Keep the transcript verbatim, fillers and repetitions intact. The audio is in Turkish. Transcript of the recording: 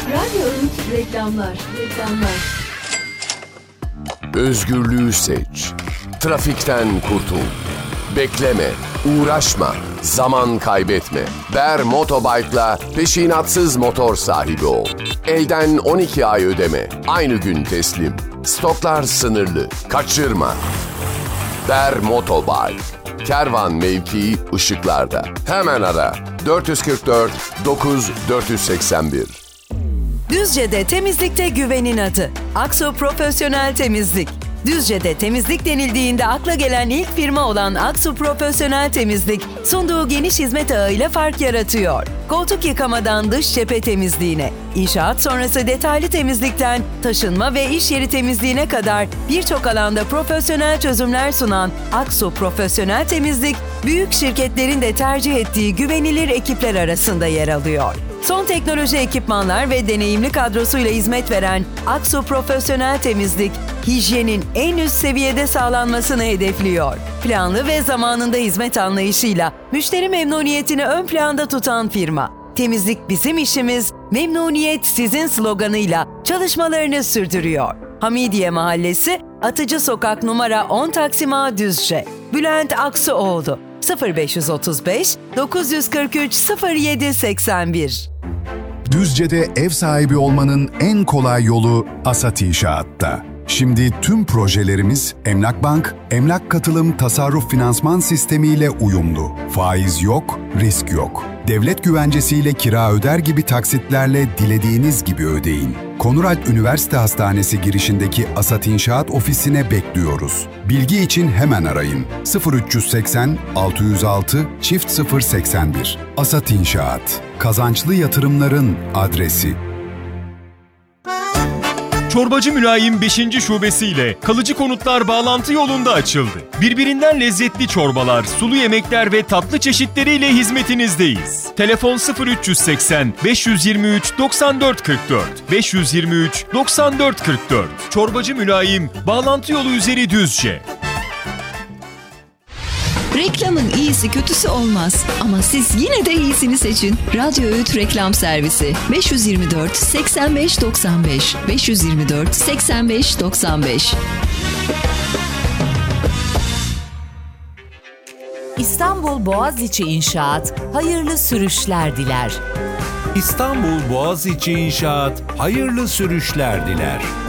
Radyo Öğüt reklamlar, reklamlar. Özgürlüğü seç. Trafikten kurtul. Bekleme, uğraşma, zaman kaybetme. Ber Motobike'la peşinatsız motor sahibi ol. Elden on iki ay ödeme, aynı gün teslim. Stoklar sınırlı, kaçırma. Ber Motobike. Kervan mevkii ışıklarda. Hemen ara. dört yüz kırk dört dokuz dört yüz seksen bir. Düzce'de temizlikte güvenin adı. Aksu Profesyonel Temizlik. Düzce'de temizlik denildiğinde akla gelen ilk firma olan Aksu Profesyonel Temizlik, sunduğu geniş hizmet ağıyla fark yaratıyor. Koltuk yıkamadan dış cephe temizliğine, inşaat sonrası detaylı temizlikten taşınma ve iş yeri temizliğine kadar birçok alanda profesyonel çözümler sunan Aksu Profesyonel Temizlik, büyük şirketlerin de tercih ettiği güvenilir ekipler arasında yer alıyor. Son teknoloji ekipmanlar ve deneyimli kadrosuyla hizmet veren Aksu Profesyonel Temizlik, hijyenin en üst seviyede sağlanmasını hedefliyor. Planlı ve zamanında hizmet anlayışıyla müşteri memnuniyetini ön planda tutan firma. Temizlik bizim işimiz, memnuniyet sizin sloganıyla çalışmalarını sürdürüyor. Hamidiye Mahallesi, Atıcı Sokak numara on Taksim A Düzce. Bülent Aksuoğlu, sıfır beş otuz beş dokuz kırk üç sıfır yedi seksen bir. Düzce'de ev sahibi olmanın en kolay yolu Asat İnşaat'ta. Şimdi tüm projelerimiz Emlakbank, Emlak Katılım Tasarruf Finansman Sistemi ile uyumlu. Faiz yok, risk yok. Devlet güvencesiyle kira öder gibi taksitlerle dilediğiniz gibi ödeyin. Konuralp Üniversite Hastanesi girişindeki Asat İnşaat ofisine bekliyoruz. Bilgi için hemen arayın. sıfır üç seksen altı yüz altı çift sıfır seksen bir. Asat İnşaat. Kazançlı yatırımların adresi. Çorbacı Mülayim beşinci şubesiyle kalıcı konutlar bağlantı yolunda açıldı. Birbirinden lezzetli çorbalar, sulu yemekler ve tatlı çeşitleriyle hizmetinizdeyiz. Telefon sıfır üç seksen beş yirmi üç doksan dört kırk dört beş yirmi üç doksan dört kırk dört. Çorbacı Mülayim, bağlantı yolu üzeri Düzce. Reklamın iyisi kötüsü olmaz ama siz yine de iyisini seçin. Radyo Öğüt Reklam Servisi beş yüz yirmi dört seksen beş doksan beş beş yüz yirmi dört seksen beş doksan beş. İstanbul Boğaziçi İnşaat hayırlı sürüşler diler. İstanbul Boğaziçi İnşaat hayırlı sürüşler diler.